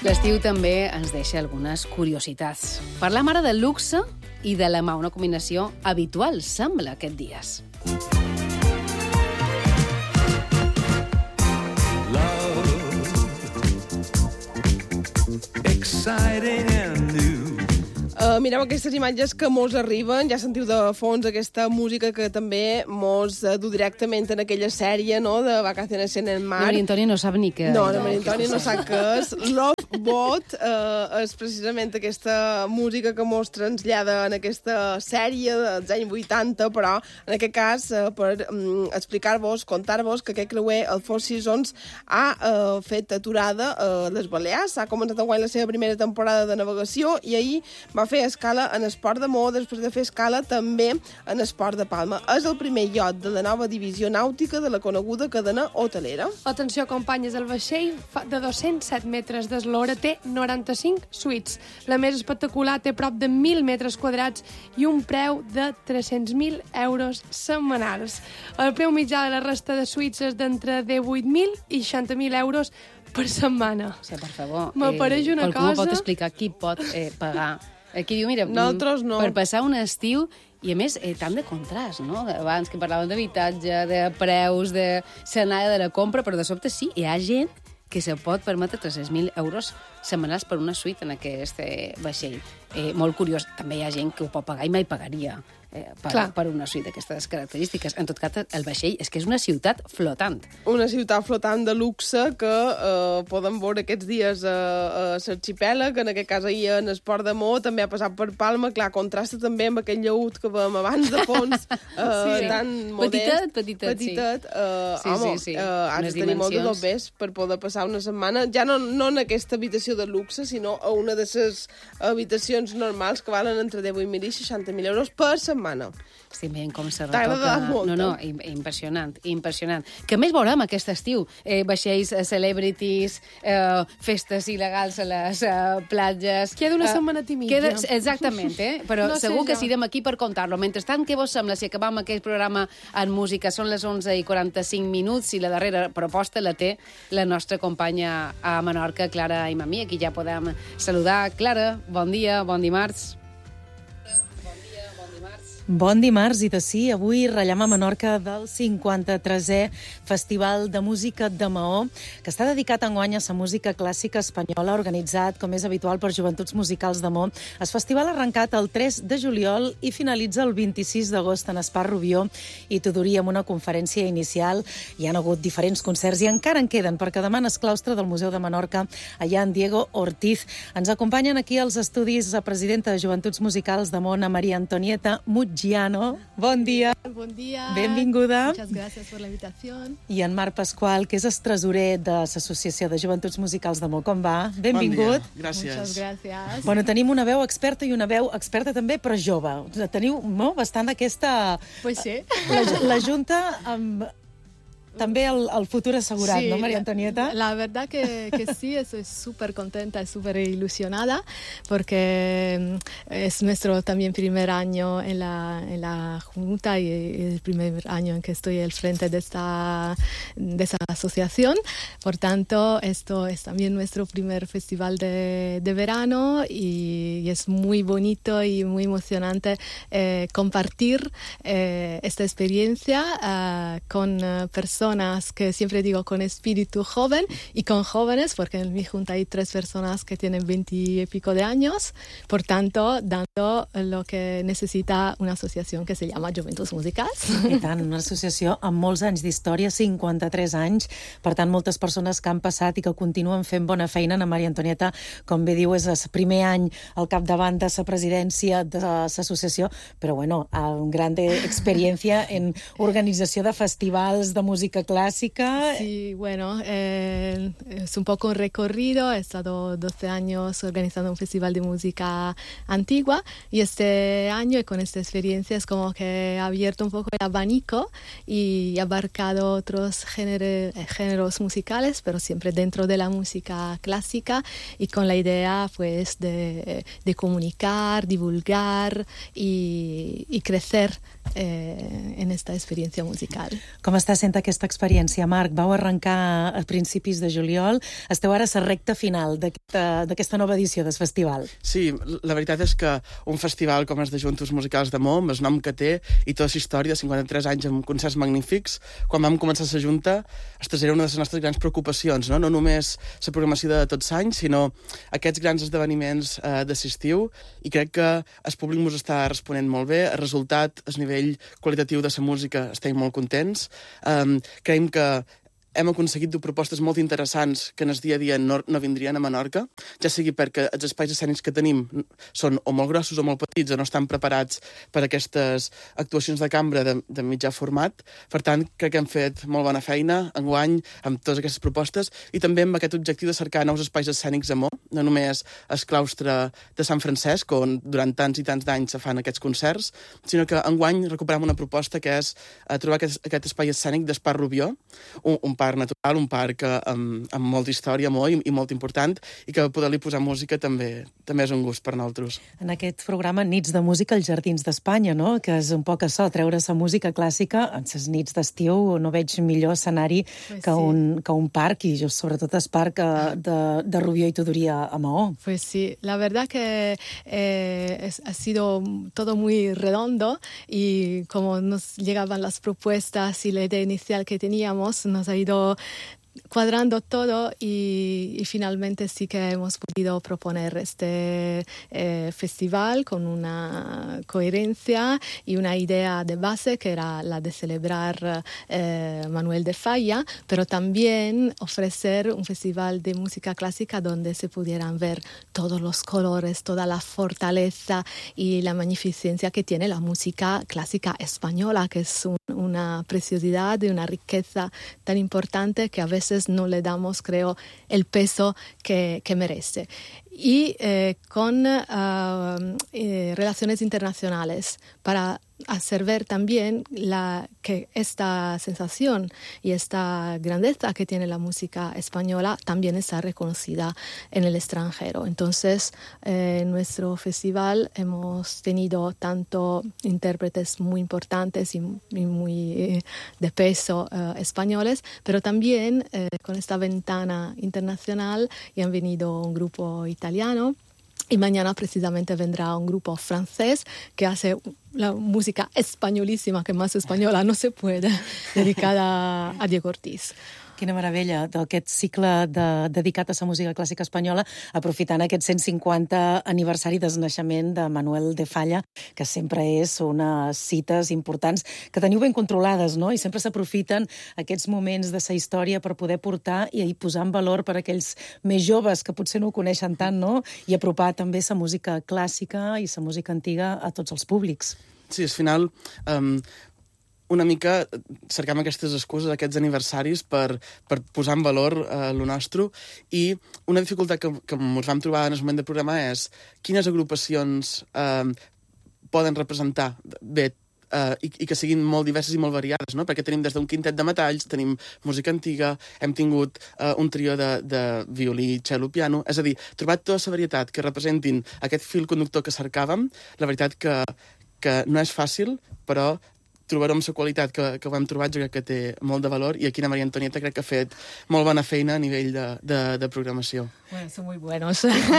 L'estiu també ens deixa algunes curiositats. Parlam ara del luxe i de la mà, una combinació habitual, sembla, aquests dies. Exciting and new. Mireu aquestes imatges que molts arriben, ja sentiu de fons aquesta música que també mos du directament en aquella sèrie, no?, de Vacaciones en el Mar. La Maria Antònia no sap ni què. No, la Maria Antònia no sap què és. Love Boat és precisament aquesta música que mos trasllada en aquesta sèrie dels anys 80, però en aquest cas per explicar-vos, contar-vos que aquest creuer, el Four Seasons, ha fet aturada a les Balears, ha començat enguany la seva primera temporada de navegació i ahir va fer escala en Esport de Maó, després de fer escala també en Esport de Palma. És el primer iot de la nova divisió nàutica de la coneguda cadena hotelera. Atenció, companyes, el vaixell de 207 metres d'eslora té 95 suites. La més espectacular té prop de 1.000 metres quadrats i un preu de 300.000 euros setmanals. El preu mitjà de la resta de suites és d'entre 18.000 i 60.000 euros per setmana. O sigui, per favor, m'apareix una qualcú cosa... pot explicar qui pot pagar. Aquí diu, mira, Nosaltres no. Per passar un estiu, i a més, tant de contrast, no? Abans que parlàvem d'habitatge, de preus, de l'anada de la compra, però de sobte sí, hi ha gent que se pot permetre 300.000 euros setmanals per una suite en aquest vaixell. Molt curiós. També hi ha gent que ho pot pagar i mai pagaria per una suite d'aquestes característiques. En tot cas, el vaixell és que és una ciutat flotant. Una ciutat flotant de luxe que podem veure aquests dies a l'arxipèlag, en aquest cas ahir en Esport de Maó, també ha passat per Palma. Clar, contrasta també amb aquell llaüt que veiem abans de fons, tan modest. Petitet. Sí. Has de tenir molt de dobbers per poder passar una setmana, ja no en aquesta habitació de luxe, sinó a una de les habitacions normals que valen entre 10.000 i 60.000 euros per setmana. Estic veient com se retoca. T'ha agradat molt. No, impressionant. Què més veurem aquest estiu? Vaixells, celebrities, festes il·legals a les platges... Queda una setmaneta i mitja. Exactament, però no segur que serem aquí per contar-lo. Mentrestant, què vos sembla si acabam aquest programa en música? Són les 11:45 i la darrera proposta la té la nostra companya a Menorca, Clara Imamí. Aquí ja podem saludar. Clara, bon dia, bon dimarts. Bon dimarts, i de sí, avui ratllem a Menorca del 53è Festival de Música de Maó, que està dedicat enguany a la música clàssica espanyola, organitzat, com és habitual, per Joventuts Musicals de Maó. El festival ha arrencat el 3 de juliol i finalitza el 26 d'agost en Espar Rubió i Tudorí, amb una conferència inicial. Hi ha hagut diferents concerts i encara en queden, perquè demà és claustre del Museu de Menorca, allà en Diego Ortiz. Ens acompanyen aquí als estudis la presidenta de Joventuts Musicals de Maó, Maria Antonieta Mutgiano. Bon dia. Bon dia. Benvinguda. Muchas gracias por la invitación. I en Marc Pasqual, que és el tresorer de l'Associació de Joventuts Musicals de Maó. Com va? Benvingut. Bon dia. Gràcies. Muchas gracias. Bueno, tenim una veu experta i una veu experta també, però jove. Teniu bastant aquesta... Pues sí. La junta amb... També el futur assegurat, sí, ¿no, María Antonieta? La verdad que sí, estoy súper contenta y súper ilusionada porque es nuestro también primer año en la Junta y el primer año en que estoy al frente de esa asociación. Por tanto, esto es también nuestro primer festival de verano y es muy bonito y muy emocionante compartir esta experiencia con personas que siempre digo con espíritu joven y con jóvenes, porque en mi junta hay 3 personas que tienen 20 y pico de años, por tanto, dando lo que necesita una asociación que se llama Joventuts Musicals. I tant, una associació amb molts anys d'història, 53 anys, per tant, moltes persones que han passat i que continuen fent bona feina. Na Maria Antonieta, com bé diu, és el primer any al capdavant de la presidència de l'associació, però bueno, amb gran experiència en organització de festivals de música clásica. Sí, bueno, es un poco un recorrido. He estado 12 años organizando un festival de música antigua y este año, y con esta experiencia, es como que he abierto un poco el abanico y he abarcado otros géneros musicales, pero siempre dentro de la música clásica y con la idea, pues, de comunicar, divulgar y crecer en esta experiencia musical. Com està sent aquesta aquesta experiència, Marc? Vau arrencar a principis de juliol. Esteu ara a la recta final d'aquesta nova edició del festival. Sí, la veritat és que un festival com és de Juntos Musicals de Maó, amb el nom que té i tota la història, 53 anys amb concerts magnífics, quan vam començar la Junta, aquesta era una de les nostres grans preocupacions, no només la programació de tots anys, sinó aquests grans esdeveniments de l'estiu, i crec que el públic ens està responent molt bé. El resultat, el nivell qualitatiu de la música, estem molt contents. Creiem que hem aconseguit propostes molt interessants que en el dia a dia no vindrien a Menorca, ja sigui perquè els espais escènics que tenim són o molt grossos o molt petits o no estan preparats per aquestes actuacions de cambra de mitjà format. Per tant, crec que hem fet molt bona feina enguany amb totes aquestes propostes i també amb aquest objectiu de cercar nous espais escènics a Maó, no només el claustre de Sant Francesc, on durant tants i tants d'anys se fan aquests concerts, sinó que enguany recuperem una proposta que és trobar aquest espai escènic d'Espart Rubió, un parc natural, un parc amb molta història i molt important, i que poder-li posar música també és un gust per nosaltres. En aquest programa Nits de Música als Jardins d'Espanya, no? Que és un poc això, treure la música clàssica en les nits d'estiu. No veig millor escenari que un parc, i sobretot el parc de Rubió i Tudurí a Maó. Pues sí, la verdad que ha sido todo muy redondo y como nos llegaban las propuestas y la idea inicial que teníamos, nos ha ido cuadrando todo y finalmente sí que hemos podido proponer este festival con una coherencia y una idea de base que era la de celebrar Manuel de Falla, pero también ofrecer un festival de música clásica donde se pudieran ver todos los colores, toda la fortaleza y la magnificencia que tiene la música clásica española, que es una preciosidad y una riqueza tan importante que a veces no le damos, creo, el peso que merece. Y con relaciones internacionales para hacer ver también que esta sensación y esta grandeza que tiene la música española también está reconocida en el extranjero. Entonces, en nuestro festival hemos tenido tanto intérpretes muy importantes y muy de peso españoles, pero también con esta ventana internacional, y han venido un grupo italiano. Y mañana precisamente vendrá un grupo francés que hace la música españolísima, que más española no se puede, dedicada a Diego Ortiz. Quina meravella, d'aquest cicle dedicat a la música clàssica espanyola, aprofitant aquest 150 aniversari del naixement de Manuel de Falla, que sempre és unes cites importants que teniu ben controlades, no? I sempre s'aprofiten aquests moments de la història per poder portar i posar en valor per aquells més joves que potser no ho coneixen tant, no? I apropar també la música clàssica i la música antiga a tots els públics. Sí, al final una mica cercam aquestes excuses, aquests aniversaris per posar en valor el nostre, i una dificultat que ens vam trobar en el moment de programa és quines agrupacions poden representar bé i que siguin molt diverses i molt variades, no? Perquè tenim des d'un quintet de metalls, tenim música antiga, hem tingut un trio de violí, cello, piano, és a dir, trobar tota la varietat que representin aquest fil conductor que cercàvem. La veritat que no és fàcil, però trobarem la qualitat que ho hem trobat, jo crec que té molt de valor, i aquí la Maria Antonieta crec que ha fet molt bona feina a nivell de programació. Bueno, son muy buenos.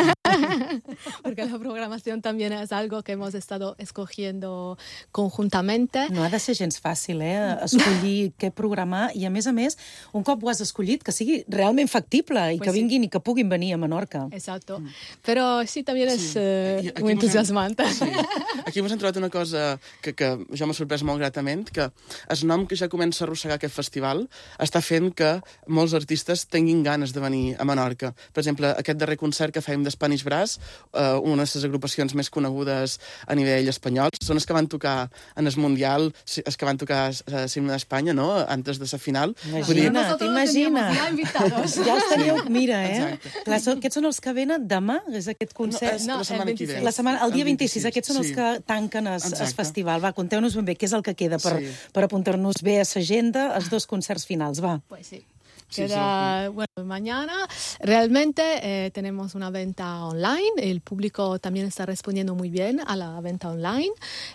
Porque la programación también es algo que hemos estado escogiendo conjuntamente. No ha de ser gens fàcil, escollir què programar, i a més, un cop ho has escollit, que sigui realment factible i que vinguin i que puguin venir a Menorca. Exacto. Pero sí, también es muy entusiasmante. Sí. Aquí ens hem trobat una cosa que jo m'ha sorprès molt gratament, que el nom que ja comença a arrossegar aquest festival està fent que molts artistes tinguin ganes de venir a Menorca. Per exemple, aquest darrer concert que fèiem d'Spanish Brass, una de les agrupacions més conegudes a nivell espanyol, són els que van tocar en el Mundial, els que van tocar a l'himne d'Espanya, no?, antes de la final. T'imagines. Ja els teníeu, mira, Clar, aquests són els que venen demà, és aquest concert? No, la setmana que ve. El dia 26, aquests són els que tanquen el festival. Va, conteu-nos ben bé què és el que queda per apuntar-nos bé a l'agenda, els dos concerts finals, va. Pues sí. Bueno, mañana realmente tenemos una venta online. El público también está respondiendo muy bien a la venta online.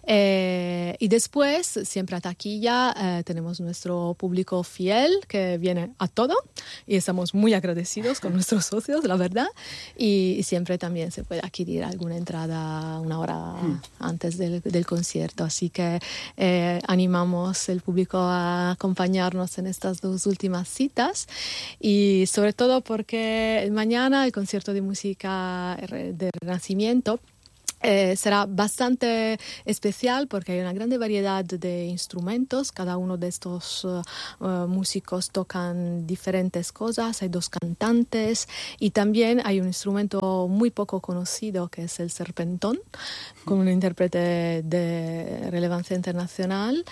Y después, siempre a taquilla, tenemos nuestro público fiel que viene a todo. Y estamos muy agradecidos con nuestros socios, la verdad. Y siempre también se puede adquirir alguna entrada una hora antes del concierto. Así que animamos el público a acompañarnos en estas dos últimas citas. Y sobre todo porque mañana el concierto de música de Renacimiento será bastante especial porque hay una grande variedad de instrumentos. Cada uno de estos músicos tocan diferentes cosas. Hay 2 cantantes y también hay un instrumento muy poco conocido que es el serpentón, con un intérprete de relevancia internacional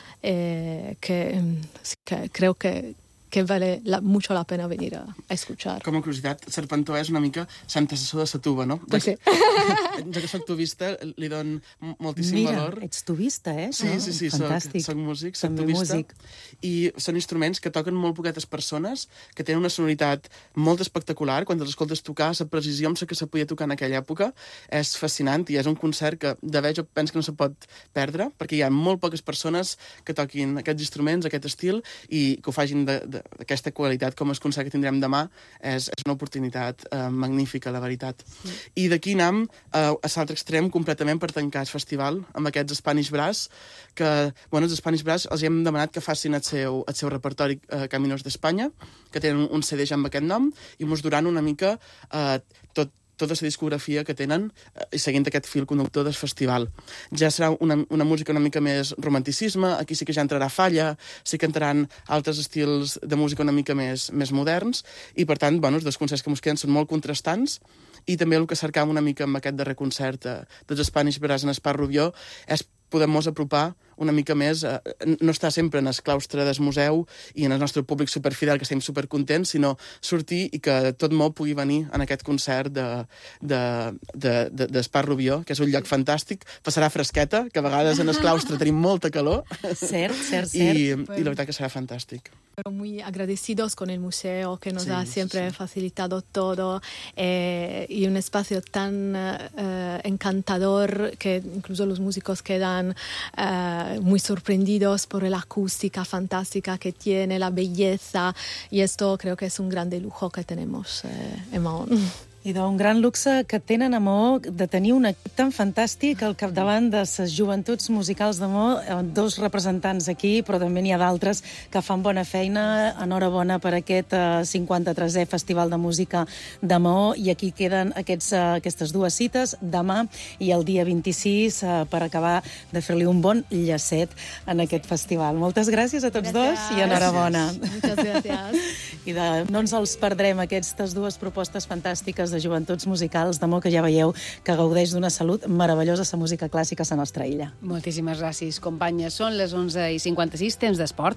que creo que vale mucho la pena venir a escuchar. Com a curiositat, serpentó és una mica Sant Assessor de sa tuba, no? Pues sí. Ja que soc tubista, li dono moltíssim valor. Mira, ets tubista, eh? Sí, Fantàstic. soc músic, soc També tubista. músic. I són instruments que toquen molt poquetes persones, que tenen una sonoritat molt espectacular. Quan els escoltes tocar, la precisió amb la que se podia tocar en aquella època és fascinant i és un concert que de veig jo penso que no se pot perdre, perquè hi ha molt poques persones que toquin aquests instruments, aquest estil, i que ho facin d'aquesta qualitat com el concert que tindrem demà és una oportunitat magnífica, la veritat. I d'aquí anem a l'altre extrem completament per tancar el festival amb aquests Spanish Brass, que, bueno, els Spanish Brass els hem demanat que facin el seu repertori Caminos d'Espanya, que tenen un CD ja amb aquest nom, i mos duran una mica tota la discografia que tenen i seguint aquest fil conductor del festival. Ja serà una música una mica més romanticisme, aquí sí que ja entrarà Falla, sí que entraran altres estils de música una mica més moderns, i per tant, bueno, els 2 concerts que ens queden són molt contrastants, i també el que cercàvem una mica amb aquest darrer concert dels Spanish Brass en Espart Rubió és poder-nos apropar una mica més, no estar sempre en el claustre del museu i en el nostre públic superfidel, que estem supercontents, sinó sortir i que tot molt pugui venir en aquest concert d'Espart Rubió, que és un lloc fantàstic. Passarà fresqueta, que a vegades en el claustre tenim molta calor. Cert. I la veritat que serà fantàstic. Pero muy agradecidos con el museo que nos ha siempre facilitado todo y un espacio tan encantador que incluso los músicos quedan muy sorprendidos por la acústica fantástica que tiene, la belleza, y esto creo que es un grande lujo que tenemos en Mahón. I d'un gran luxe que tenen a Maó de tenir un equip tan fantàstic al capdavant de les joventuts musicals de Maó, 2 representants aquí, però també n'hi ha d'altres que fan bona feina. Enhorabona per aquest 53è Festival de Música de Maó, i aquí queden aquestes 2 cites, demà i el dia 26, per acabar de fer-li un bon llacet en aquest festival. Moltes gràcies a tots dos i enhorabona. Muchas gracias. I no ens els perdrem, aquestes 2 propostes fantàstiques de joventuts musicals de Maó, que ja veieu que gaudeix d'una salut meravellosa la música clàssica a la nostra illa. Moltíssimes gràcies, companyes. Són les 11:56, temps d'esport.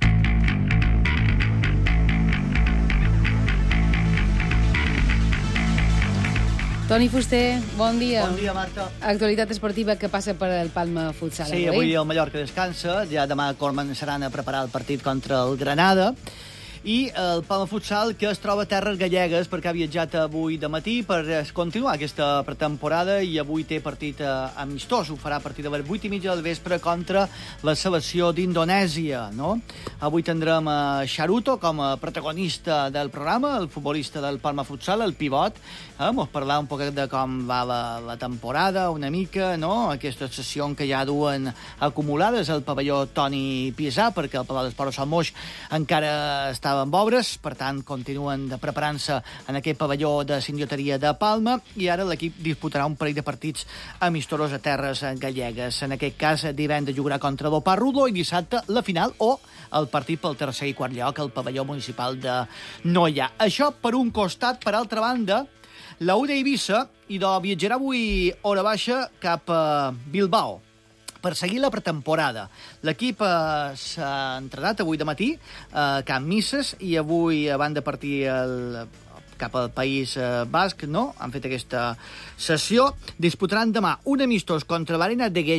Toni Fuster, bon dia. Bon dia, Marta. Actualitat esportiva que passa per el Palma Futsal. Sí, avui el Mallorca descansa, ja demà començaran a preparar el partit contra el Granada, i el Palma Futsal, que es troba a terres gallegues perquè ha viatjat avui de matí per continuar aquesta pretemporada, i avui té partit amistós. Ho farà a partir de les 8:30 del vespre contra la selecció d'Indonèsia, no? Avui tindrem a Charuto com a protagonista del programa, el futbolista del Palma Futsal, el pivot. Vamos parlar un poquet de com va la temporada, una mica, no? Aquesta sessió que ja duen acumulades al pavelló Toni Piesà, perquè el Palau d'Esports Salmoix encara està en obres, per tant continuen preparant-se en aquest pavelló de Sindioteria de Palma, i ara l'equip disputarà un parell de partits amistosos a terres gallegues. En aquest cas, divendres jugarà contra l'Oparrulo i dissabte la final o el partit pel tercer i quart lloc al pavelló municipal de Noia. Això per un costat. Per altra banda, la UD Eivissa viatjarà avui hora baixa cap a Bilbao per seguir la pretemporada. L'equip s'ha entrenat avui de matí a Can Misses, i avui, abans de partir cap al País Basc, no? Han fet aquesta sessió. Disputaran demà un amistós contra l'Arena de Guecho,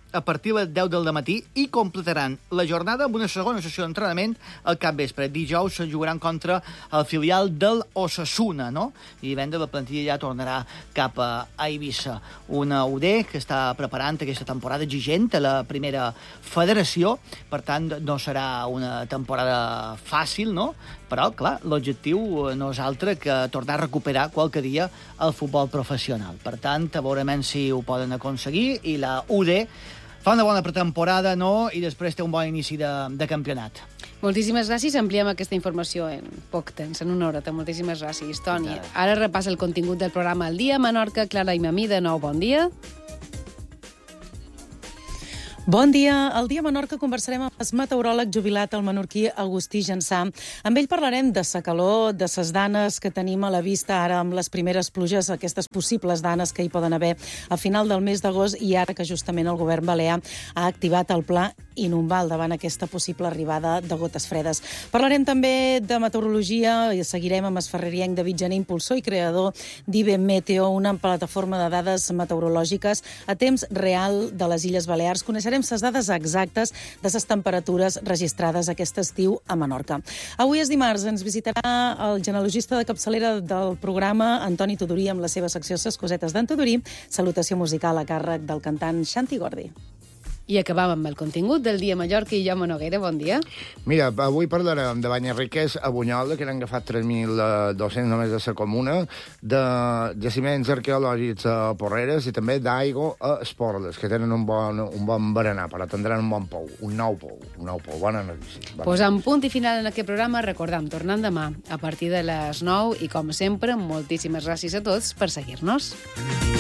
a partir de les 10 del matí i completaran la jornada amb una segona sessió d'entrenament al capvespre. Dijous se jugaran contra el filial del Osasuna, no? I divendres la plantilla ja tornarà cap a Eivissa. Una UD que està preparant aquesta temporada exigent a la primera federació, per tant, no serà una temporada fàcil, no? Però, clar, l'objectiu no és altre que tornar a recuperar qualque dia el futbol professional. Per tant, a veure si ho poden aconseguir, i la UD fa una bona pretemporada, no?, i després té un bon inici de campionat. Moltíssimes gràcies. Ampliem aquesta informació en poc temps, en una horeta. Moltíssimes gràcies, Toni. Ara repassa el contingut del programa El Dia. Menorca, Clara i Mamí, de nou, bon dia. Bon dia. Al Dia Menorca conversarem amb el meteoròleg jubilat, el menorquí Agustí Jansà. Amb ell parlarem de sa calor, de ses danes que tenim a la vista ara amb les primeres pluges, aquestes possibles danes que hi poden haver a final del mes d'agost, i ara que justament el govern balear ha activat el pla Inumbal davant aquesta possible arribada de gotes fredes. Parlarem també de meteorologia i seguirem amb el ferrerienc David Gené, impulsor i creador d'IBE Meteo, una plataforma de dades meteorològiques a temps real de les Illes Balears. Coneixerem les dades exactes de les temperatures registrades aquest estiu a Menorca. Avui és dimarts, ens visitarà el genealogista de capçalera del programa, Antoni Tudurí, amb la seva secció Ses cosetes d'en Tudurí, salutació musical a càrrec del cantant Xanti Gordi. I acabam amb el contingut del Dia Mallorca i Jaume Noguera. Bon dia. Mira, avui parlarem de Banyarriquers a Bunyola, que n'han agafat 3.200 només de la comuna, de jaciments arqueològics a Porreres i també d'aigua a Esporles, que tenen un bon berenar, però tindran un bon pou, un nou pou. Bona notícia. Posant punt i final en aquest programa, recordam, tornant demà a partir de les 9 i, com sempre, moltíssimes gràcies a tots per seguir-nos.